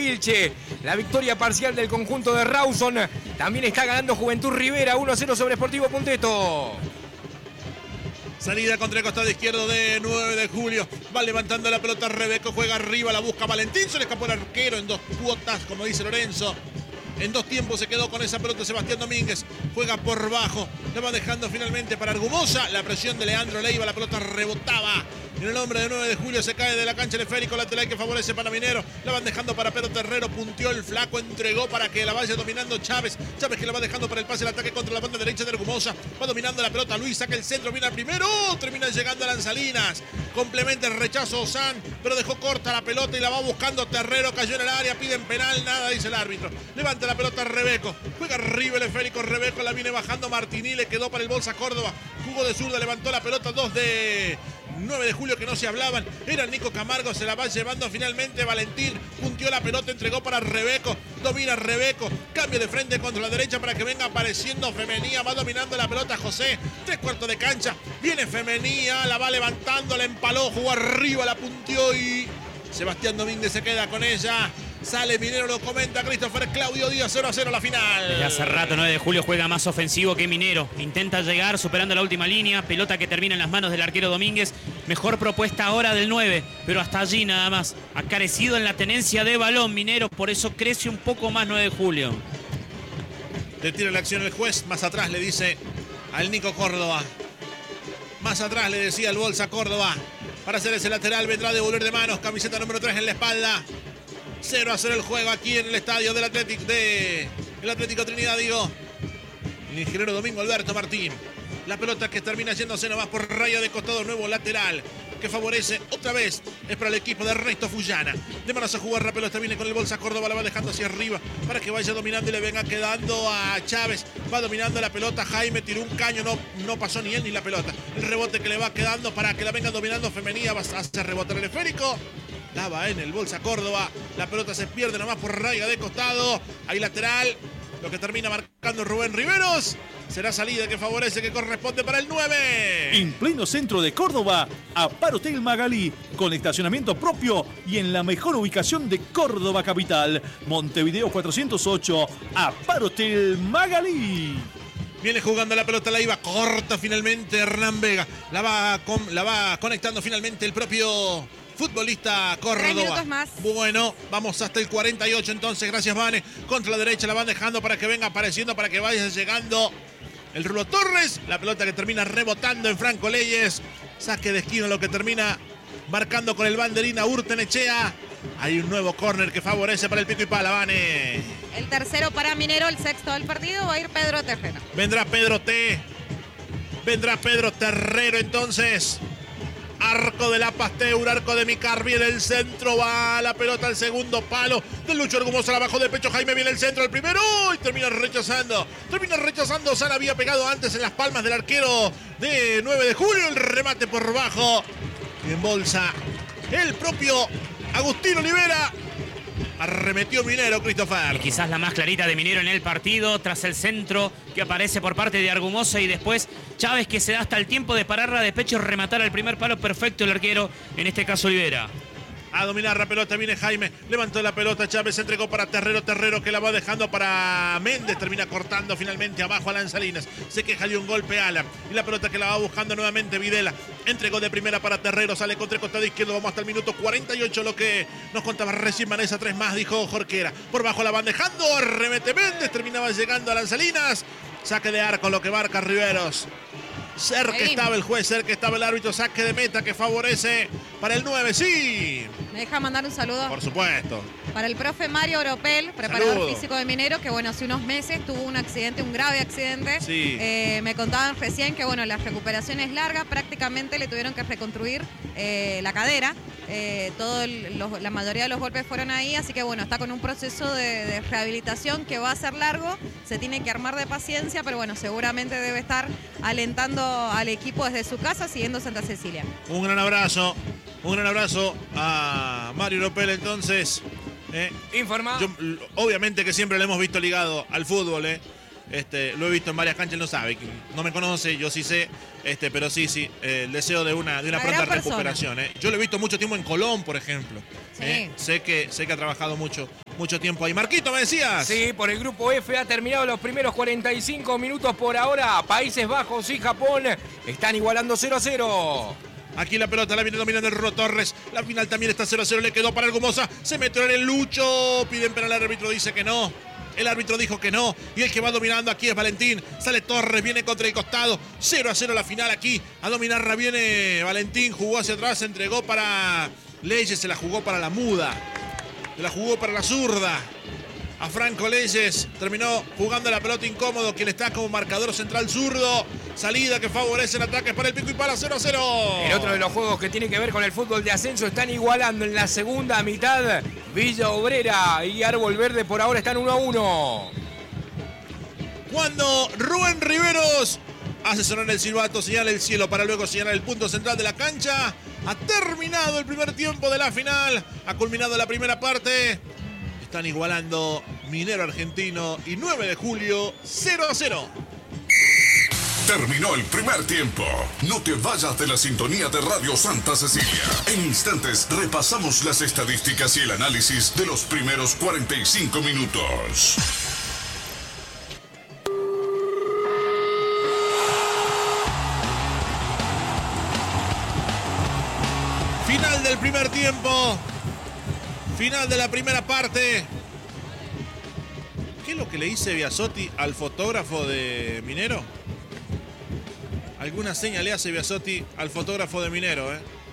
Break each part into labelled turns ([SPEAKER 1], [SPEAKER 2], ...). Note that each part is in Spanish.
[SPEAKER 1] Vilche. La victoria parcial del conjunto de Rawson. También está ganando Juventud Rivera 1-0 sobre Sportivo Punteto.
[SPEAKER 2] Salida contra el costado izquierdo de 9 de julio. Va levantando la pelota Rebeco. Juega arriba, la busca Valentín. Se le escapó el arquero en 2 cuotas, como dice Lorenzo. En 2 tiempos se quedó con esa pelota Sebastián Domínguez. Juega por bajo. La va dejando finalmente para Argumosa. La presión de Leandro Leiva. La pelota rebotaba en el hombre de 9 de julio. Se cae de la cancha el esférico lateral que favorece para Minero. La van dejando para Pedro Terrero. Punteó el flaco. Entregó para que la vaya dominando Chávez. Chávez que la va dejando para el pase. El ataque contra la banda derecha de Argumosa. Va dominando la pelota. Luis saca el centro. Viene al primero. Termina llegando a Lanzalinas. Complementa el rechazo Osan. Pero dejó corta la pelota y la va buscando Terrero. Cayó en el área. Piden penal. Nada dice el árbitro. Levanta la pelota Rebeco. Juega arriba el esférico Rebeco. La viene bajando Martini. Le quedó para el Bolsa Córdoba. Jugó de zurda. Levantó la pelota. 2 de 9 de julio que no se hablaban. Era Nico Camargo. Se la va llevando finalmente Valentín. Puntió la pelota. Entregó para Rebeco. Domina Rebeco. Cambio de frente contra la derecha para que venga apareciendo Femenía. Va dominando la pelota José. 3/4 de cancha. Viene Femenía. La va levantando. La empaló. Jugó arriba. La puntió y Sebastián Domínguez se queda con ella. Sale Minero, lo comenta Christopher Claudio Díaz, 0-0 la final.
[SPEAKER 3] Desde hace rato 9 de julio juega más ofensivo que Minero. Intenta llegar superando la última línea. Pelota que termina en las manos del arquero Domínguez. Mejor propuesta ahora del 9, pero hasta allí nada más. Ha carecido en la tenencia de balón Minero, por eso crece un poco más 9 de julio.
[SPEAKER 2] Detiene la acción el juez. Más atrás le dice al Nico Córdoba. Más atrás le decía al Bolsa Córdoba. Para hacer ese lateral vendrá a devolver de manos. Camiseta número 3 en la espalda. 0-0 el juego aquí en el estadio del Atlético Trinidad, digo. El ingeniero Domingo Alberto Martín. La pelota que termina yéndose nomás por raya de costado, nuevo lateral que favorece otra vez. Es para el equipo de Ernesto Fullana. De manos a jugar, la pelota viene con el Bolsa Córdoba, la va dejando hacia arriba para que vaya dominando y le venga quedando a Chávez. Va dominando la pelota, Jaime tiró un caño, no pasó ni él ni la pelota. El rebote que le va quedando para que la venga dominando Femenía, va a hacer rebotar el esférico. La va en el Bolsa Córdoba. La pelota se pierde nomás por raya de costado. Hay lateral. Lo que termina marcando Rubén Riveros. Será salida que favorece, que corresponde para el 9.
[SPEAKER 4] En pleno centro de Córdoba, Aparotel Magalí, con estacionamiento propio y en la mejor ubicación de Córdoba capital. Montevideo 408, Aparotel Magalí.
[SPEAKER 2] Viene jugando la pelota, la iba corta finalmente Hernán Vega. La va conectando finalmente el propio futbolista Córdoba.
[SPEAKER 5] 3 minutos más.
[SPEAKER 2] Bueno, vamos hasta el 48 entonces. Gracias, Vane. Contra la derecha la van dejando para que venga apareciendo, para que vaya llegando el Rulo Torres. La pelota que termina rebotando en Franco Leyes. Saque de esquina, lo que termina marcando con el banderín a Urtenechea. Hay un nuevo córner que favorece para el pico y pala, Vane.
[SPEAKER 5] El tercero para Minero, el sexto del partido. Va a ir Pedro Terrero.
[SPEAKER 2] Vendrá Pedro Terrero entonces. Arco de la Pasteur, arco de Micarvi en el centro, va la pelota al segundo palo de Lucho Argumosa, la bajó de pecho Jaime, viene el centro, el primero y termina rechazando, Sara había pegado antes en las palmas del arquero de 9 de julio, el remate por bajo y en bolsa el propio Agustín Olivera. Arremetió Minero, Christopher.
[SPEAKER 3] Y quizás la más clarita de Minero en el partido, tras el centro que aparece por parte de Argumosa y después Chávez, que se da hasta el tiempo de pararla de pecho, rematar al primer palo perfecto el arquero, en este caso Olivera.
[SPEAKER 2] A dominar la pelota viene Jaime, levantó la pelota, Chávez entregó para Terrero que la va dejando para Méndez, termina cortando finalmente abajo a Lanzalinas, se queja de un golpe Alan y la pelota que la va buscando nuevamente Videla, entregó de primera para Terrero, sale contra el costado izquierdo, vamos hasta el minuto 48, lo que nos contaba recién Vanessa, 3 más, dijo Jorquera, por bajo la van dejando, remete Méndez, terminaba llegando a Lanzalinas, saque de arco, lo que marca Riveros. Cerca estaba el juez, cerca estaba el árbitro, saque de meta que favorece para el 9, sí.
[SPEAKER 5] ¿Me deja mandar un saludo?
[SPEAKER 2] Por supuesto.
[SPEAKER 5] Para el profe Mario Oropel, preparador
[SPEAKER 2] Saludo.
[SPEAKER 5] físico de Minero, que bueno, hace unos meses tuvo un accidente, un grave accidente.
[SPEAKER 2] Sí.
[SPEAKER 5] Me contaban recién que bueno, la recuperación es larga, prácticamente le tuvieron que reconstruir la cadera. La mayoría de los golpes fueron ahí, así que bueno, está con un proceso de rehabilitación que va a ser largo, se tiene que armar de paciencia, pero bueno, seguramente debe estar alentando al equipo desde su casa, siguiendo Santa Cecilia.
[SPEAKER 2] Un gran abrazo a Mario Oropel entonces.
[SPEAKER 1] Informa.
[SPEAKER 2] Obviamente que siempre le hemos visto ligado al fútbol, Lo he visto en varias canchas, él no sabe, no me conoce, yo sí sé, pero sí, el deseo de una pronta recuperación. Yo lo he visto mucho tiempo en Colón, por ejemplo.
[SPEAKER 5] Sí.
[SPEAKER 2] Sé que ha trabajado mucho tiempo ahí. Marquito, ¿me decías?
[SPEAKER 1] Sí, por el grupo F ha terminado los primeros 45 minutos por ahora. Países Bajos y Japón están igualando 0-0.
[SPEAKER 2] Aquí la pelota la viene dominando el Rorro Torres. La final también está 0-0, le quedó para el Gomosa. Se metió en el Lucho. Piden penal, el árbitro dice que no. El árbitro dijo que no. Y el que va dominando aquí es Valentín. Sale Torres, viene contra el costado. 0-0 la final aquí. A dominarla viene Valentín. Jugó hacia atrás, se entregó para Leyes. Se la jugó para la muda. Se la jugó para la zurda. A Franco Leyes. Terminó jugando la pelota incómodo. Quien está como marcador central zurdo. Salida que favorece el ataque para el Pico y Pala. 0-0.
[SPEAKER 1] En otro de los juegos que tiene que ver con el fútbol de ascenso están igualando en la segunda mitad Villa Obrera y Árbol Verde por ahora están 1-1.
[SPEAKER 2] Cuando Rubén Riveros hace sonar el silbato, señala el cielo para luego señalar el punto central de la cancha. Ha terminado el primer tiempo de la final. Ha culminado la primera parte. Están igualando Minero Argentino y 9 de julio 0-0.
[SPEAKER 6] Terminó el primer tiempo. No te vayas de la sintonía de Radio Santa Cecilia. En instantes repasamos las estadísticas y el análisis de los primeros 45 minutos.
[SPEAKER 2] Final del primer tiempo. Final de la primera parte. ¿Qué es lo que le dice Biasotti al fotógrafo de Minero? Alguna señal le hace Biasotti al fotógrafo de Minero,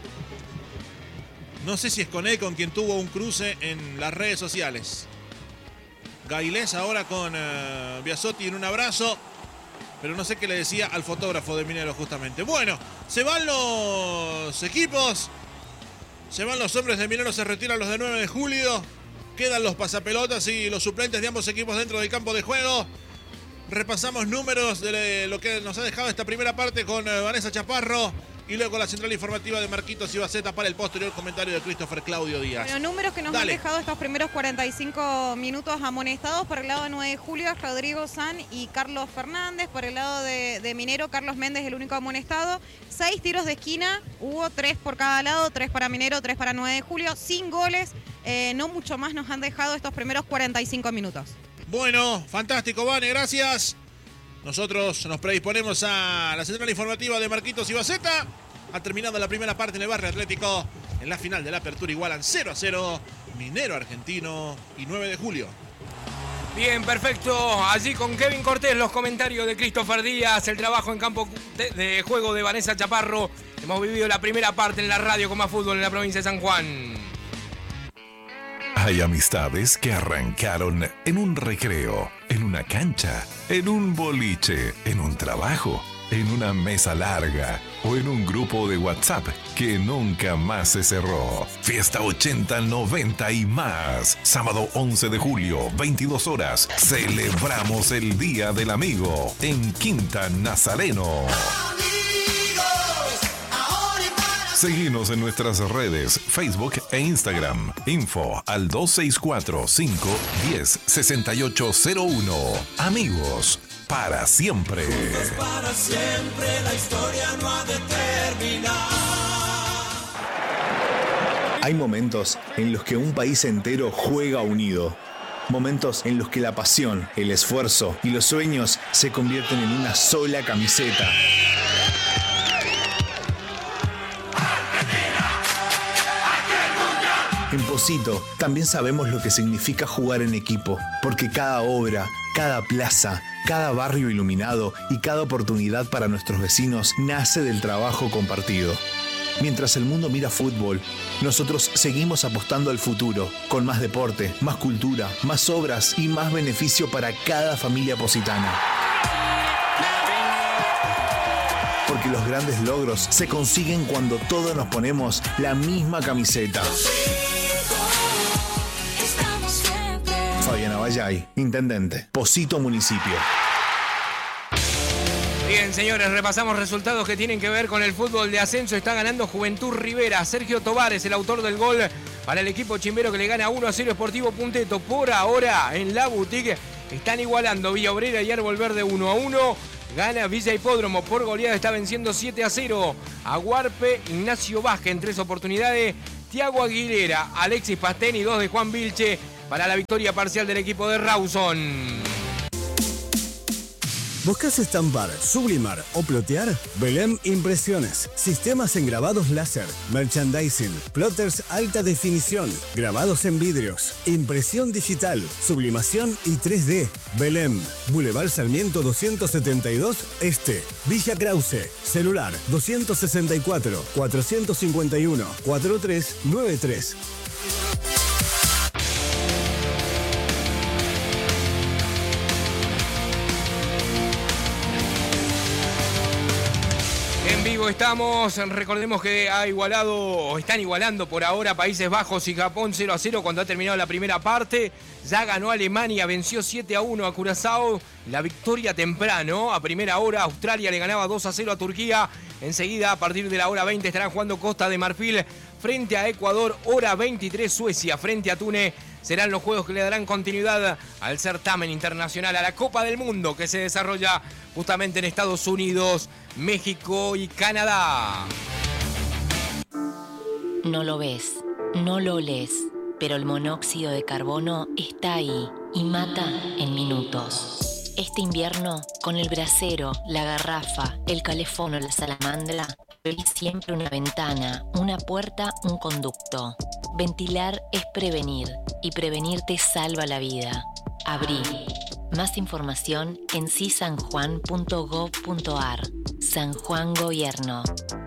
[SPEAKER 2] No sé si es con él con quien tuvo un cruce en las redes sociales. Gailés ahora con Biasotti en un abrazo. Pero no sé qué le decía al fotógrafo de Minero justamente. Bueno, se van los equipos. Se van los hombres de Minero, se retiran los de 9 de julio. Quedan los pasapelotas y los suplentes de ambos equipos dentro del campo de juego. Repasamos números de lo que nos ha dejado esta primera parte con Vanessa Chaparro. Y luego la central informativa de Marquitos Ibaceta para el posterior comentario de Christopher Claudio Díaz.
[SPEAKER 5] Bueno, números que nos han dejado estos primeros 45 minutos amonestados. Por el lado de 9 de julio, Rodrigo San y Carlos Fernández. Por el lado de Minero, Carlos Méndez, el único amonestado. 6 tiros de esquina, hubo 3 por cada lado, 3 para Minero, 3 para 9 de julio. Sin goles, no mucho más nos han dejado estos primeros 45 minutos.
[SPEAKER 2] Bueno, fantástico, Vane, gracias. Nosotros nos predisponemos a la central informativa de Marquitos Ibaceta. Ha terminado la primera parte en el Barrio Atlético. En la final de la apertura igualan 0-0 Minero Argentino y 9 de julio.
[SPEAKER 1] Bien, perfecto. Allí con Kevin Cortés los comentarios de Christopher Díaz, el trabajo en campo de juego de Vanessa Chaparro. Hemos vivido la primera parte en la radio con más fútbol en la provincia de San Juan.
[SPEAKER 7] Hay amistades que arrancaron en un recreo, en una cancha, en un boliche, en un trabajo, en una mesa larga o en un grupo de WhatsApp que nunca más se cerró. Fiesta 80, 90 y más. Sábado 11 de julio, 22 horas. Celebramos el Día del Amigo en Quinta Nazareno. Seguinos en nuestras redes, Facebook e Instagram. Info al 264-510-6801. Amigos, para siempre.
[SPEAKER 8] Para siempre, la historia no ha de terminar.
[SPEAKER 9] Hay momentos en los que un país entero juega unido. Momentos en los que la pasión, el esfuerzo y los sueños se convierten en una sola camiseta. En Pocito también sabemos lo que significa jugar en equipo, porque cada obra, cada plaza, cada barrio iluminado y cada oportunidad para nuestros vecinos nace del trabajo compartido. Mientras el mundo mira fútbol, nosotros seguimos apostando al futuro, con más deporte, más cultura, más obras y más beneficio para cada familia positana. Porque los grandes logros se consiguen cuando todos nos ponemos la misma camiseta. Fabiana Vallay, Intendente, Pocito Municipio.
[SPEAKER 1] Bien, señores, repasamos resultados que tienen que ver con el fútbol de ascenso. Está ganando Juventud Rivera. Sergio Tobar es el autor del gol para el equipo chimbero que le gana 1-0 Sportivo Punteto. Por ahora, en la boutique están igualando Villa Obrera y Árbol Verde 1-1. Gana Villa Hipódromo por goleada, está venciendo 7-0 a Huarpe. Ignacio Vázquez en 3 oportunidades. Tiago Aguilera, Alexis Pastén y 2 de Juan Vilche para la victoria parcial del equipo de Rawson.
[SPEAKER 10] ¿Buscas estampar, sublimar o plotear? Belém Impresiones. Sistemas en grabados láser, merchandising, plotters alta definición, grabados en vidrios, impresión digital, sublimación y 3D. Belém, Boulevard Sarmiento 272 Este, Villa Krause. Celular 264 451 4393.
[SPEAKER 1] En vivo estamos, recordemos que están igualando por ahora Países Bajos y Japón 0-0 cuando ha terminado la primera parte. Ya ganó Alemania, venció 7-1 a Curazao, la victoria temprano. A primera hora Australia le ganaba 2-0 a Turquía. Enseguida, a partir de la hora 20, estarán jugando Costa de Marfil frente a Ecuador. Hora 23, Suecia frente a Túnez. Serán los juegos que le darán continuidad al certamen internacional, a la Copa del Mundo que se desarrolla justamente en Estados Unidos, México y Canadá.
[SPEAKER 11] No lo ves, no lo olés, pero el monóxido de carbono está ahí y mata en minutos. Este invierno, con el brasero, la garrafa, el calefón o la salamandra, abrí siempre una ventana, una puerta, un conducto. Ventilar es prevenir, y prevenir te salva la vida. Abrí. Más información en cisanjuan.gov.ar. San Juan Gobierno.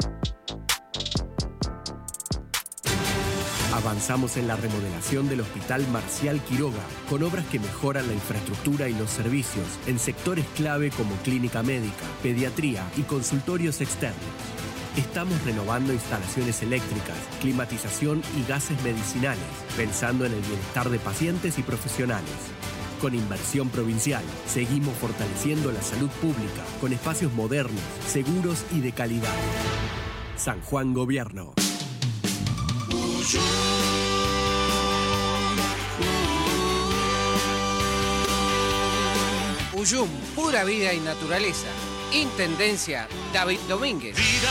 [SPEAKER 12] Avanzamos en la remodelación del Hospital Marcial Quiroga, con obras que mejoran la infraestructura y los servicios en sectores clave como clínica médica, pediatría y consultorios externos. Estamos renovando instalaciones eléctricas, climatización y gases medicinales, pensando en el bienestar de pacientes y profesionales. Con inversión provincial, seguimos fortaleciendo la salud pública con espacios modernos, seguros y de calidad. San Juan Gobierno.
[SPEAKER 13] Uyum, pura vida y naturaleza. Intendencia David Domínguez.